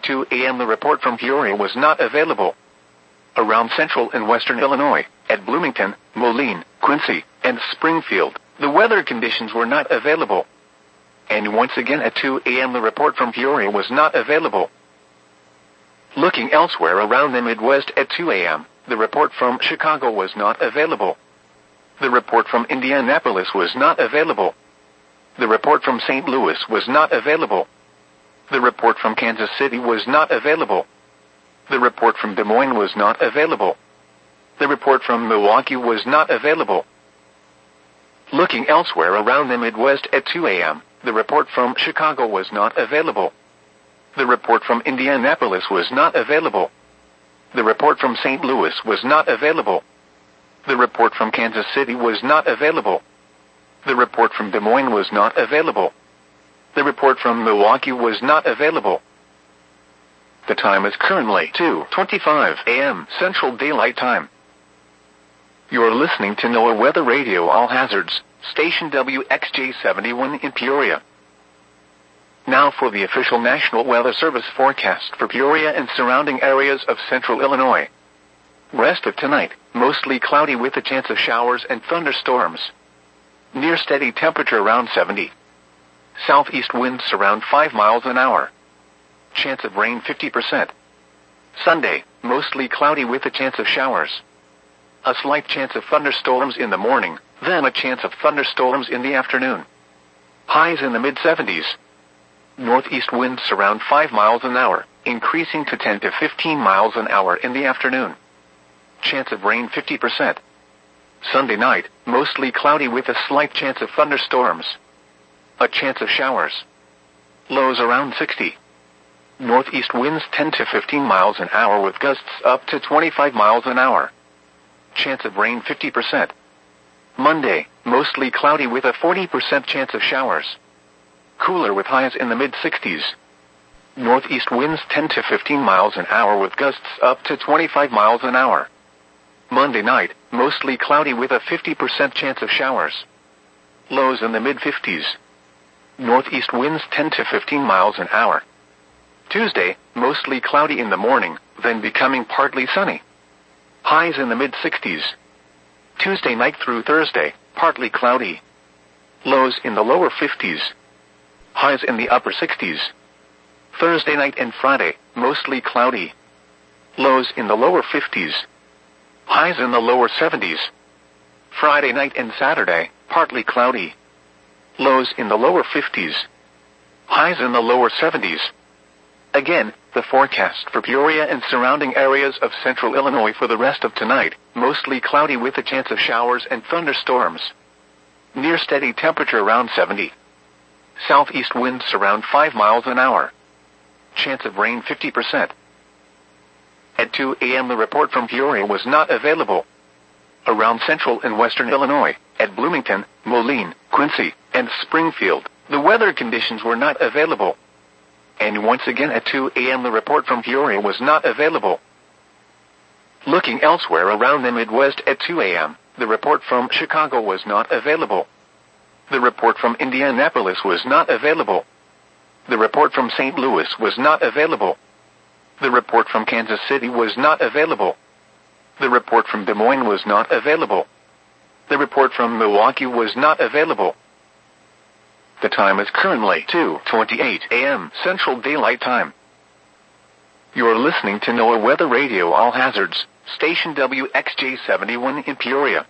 At 2 a.m. the report from Peoria was not available. Around central and western Illinois, at Bloomington, Moline, Quincy, and Springfield, the weather conditions were not available. And once again at 2 a.m. the report from Peoria was not available. Looking elsewhere around the Midwest at 2 a.m., the report from Chicago was not available. The report from Indianapolis was not available. The report from St. Louis was not available. The report from Kansas City was not available. The report from Des Moines was not available. The report from Milwaukee was not available. Looking elsewhere around the Midwest at 2 a.m., the report from Chicago was not available. The report from Indianapolis was not available. The report from St. Louis was not available. The report from Kansas City was not available. The report from Des Moines was not available. The report from Milwaukee was not available. The time is currently 2:25 a.m. Central Daylight Time. You're listening to NOAA Weather Radio All Hazards, station WXJ71 in Peoria. Now for the official National Weather Service forecast for Peoria and surrounding areas of central Illinois. Rest of tonight, mostly cloudy with a chance of showers and thunderstorms. Near steady temperature around 70. Southeast winds around 5 miles an hour. Chance of rain 50%. Sunday, mostly cloudy with a chance of showers. A slight chance of thunderstorms in the morning, then a chance of thunderstorms in the afternoon. Highs in the mid-70s. Northeast winds around 5 miles an hour, increasing to 10 to 15 miles an hour in the afternoon. Chance of rain 50%. Sunday night, mostly cloudy with a slight chance of thunderstorms. A chance of showers. Lows around 60. Northeast winds 10 to 15 miles an hour with gusts up to 25 miles an hour. Chance of rain 50%. Monday, mostly cloudy with a 40% chance of showers. Cooler with highs in the mid-60s. Northeast winds 10 to 15 miles an hour with gusts up to 25 miles an hour. Monday night, mostly cloudy with a 50% chance of showers. Lows in the mid-50s. Northeast winds 10 to 15 miles an hour. Tuesday, mostly cloudy in the morning, then becoming partly sunny. Highs in the mid-60s. Tuesday night through Thursday, partly cloudy. Lows in the lower 50s. Highs in the upper 60s. Thursday night and Friday, mostly cloudy. Lows in the lower 50s. Highs in the lower 70s. Friday night and Saturday, partly cloudy. Lows in the lower 50s. Highs in the lower 70s. Again, the forecast for Peoria and surrounding areas of central Illinois for the rest of tonight, mostly cloudy with a chance of showers and thunderstorms. Near steady temperature around 70. Southeast winds around 5 miles an hour. Chance of rain 50%. At 2 a.m. the report from Peoria was not available. Around central and western Illinois, at Bloomington, Moline, Quincy, and Springfield, the weather conditions were not available. And once again at 2 a.m. the report from Peoria was not available. Looking elsewhere around the Midwest at 2 a.m., the report from Chicago was not available. The report from Indianapolis was not available. The report from St. Louis was not available. The report from Kansas City was not available. The report from Des Moines was not available. The report from Milwaukee was not available. The time is currently 2:28 a.m. Central Daylight Time. You're listening to NOAA Weather Radio All Hazards, station WXJ71 in Peoria.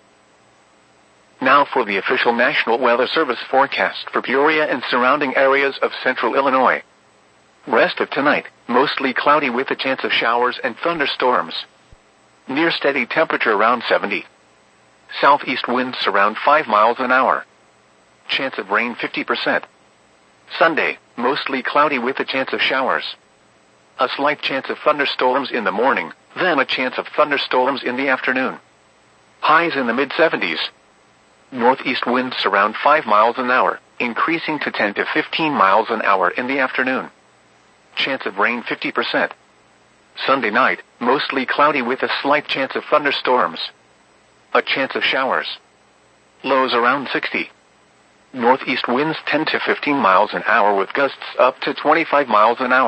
Now for the official National Weather Service forecast for Peoria and surrounding areas of central Illinois. Rest of tonight, mostly cloudy with a chance of showers and thunderstorms. Near steady temperature around 70. Southeast winds around 5 miles an hour. Chance of rain 50%. Sunday, mostly cloudy with a chance of showers. A slight chance of thunderstorms in the morning, then a chance of thunderstorms in the afternoon. Highs in the mid-70s. Northeast winds around 5 miles an hour, increasing to 10 to 15 miles an hour in the afternoon. Chance of rain 50%. Sunday night, mostly cloudy with a slight chance of thunderstorms. A chance of showers. Lows around 60. Northeast winds 10 to 15 miles an hour with gusts up to 25 miles an hour.